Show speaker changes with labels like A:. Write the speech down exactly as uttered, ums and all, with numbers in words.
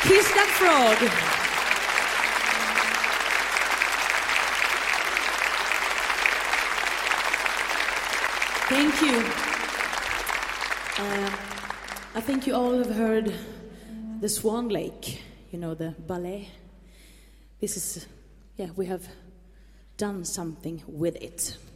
A: Kiss That Frog. Thank you. Uh, I think you all have heard the Swan Lake, you know, the ballet. This is, yeah, we have done something with it.